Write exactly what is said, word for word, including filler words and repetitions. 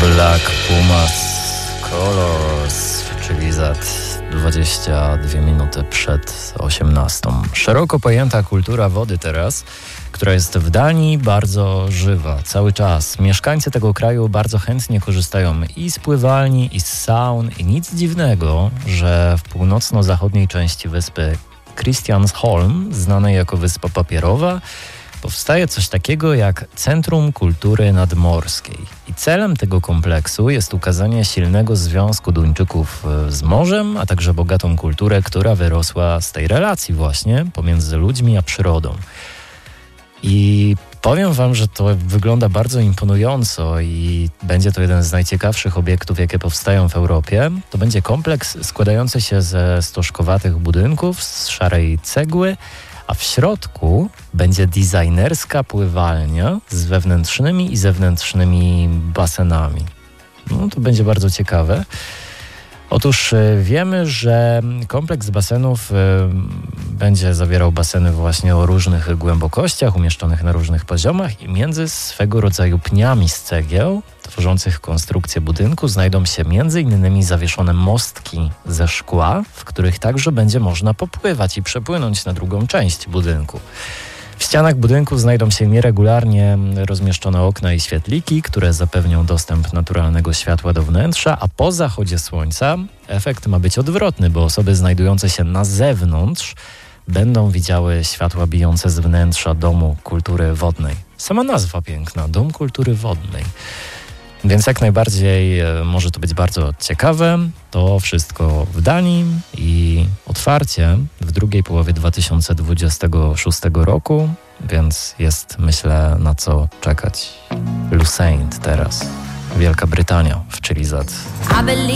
Black Pumas Colors, czyli za dwadzieścia dwie minuty przed osiemnastą. Szeroko pojęta kultura wody teraz, która jest w Danii bardzo żywa cały czas. Mieszkańcy tego kraju bardzo chętnie korzystają i z pływalni, i z saun, i nic dziwnego, że w północno-zachodniej części wyspy Christiansholm, znanej jako Wyspa Papierowa, powstaje coś takiego jak Centrum Kultury Nadmorskiej. I celem tego kompleksu jest ukazanie silnego związku Duńczyków z morzem, a także bogatą kulturę, która wyrosła z tej relacji właśnie pomiędzy ludźmi a przyrodą. I powiem wam, że to wygląda bardzo imponująco i będzie to jeden z najciekawszych obiektów, jakie powstają w Europie. To będzie kompleks składający się ze stożkowatych budynków, z szarej cegły, a w środku będzie designerska pływalnia z wewnętrznymi i zewnętrznymi basenami. No, to będzie bardzo ciekawe. Otóż wiemy, że kompleks basenów y, będzie zawierał baseny właśnie o różnych głębokościach, umieszczonych na różnych poziomach i między swego rodzaju pniami z cegieł tworzących konstrukcję budynku znajdą się między innymi zawieszone mostki ze szkła, w których także będzie można popływać i przepłynąć na drugą część budynku. W ścianach budynku znajdą się nieregularnie rozmieszczone okna i świetliki, które zapewnią dostęp naturalnego światła do wnętrza, a po zachodzie słońca efekt ma być odwrotny, bo osoby znajdujące się na zewnątrz będą widziały światła bijące z wnętrza Domu Kultury Wodnej. Sama nazwa piękna, Dom Kultury Wodnej. Więc jak najbardziej może to być bardzo ciekawe. To wszystko w Danii i otwarcie w drugiej połowie dwa tysiące dwudziestego szóstego roku, więc jest, myślę, na co czekać. Lusaint teraz, Wielka Brytania w Chilizad.